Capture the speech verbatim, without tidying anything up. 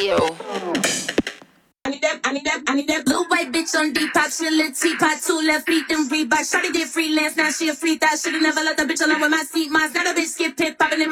I need that, I need that, I need that blue white bitch on Depop, she a little teapot, two left feet, then Reebok. Shawty did freelance, now she a free thought. Should've never let the bitch alone with my seat. Mine's not a bitch, skip pit, popping in my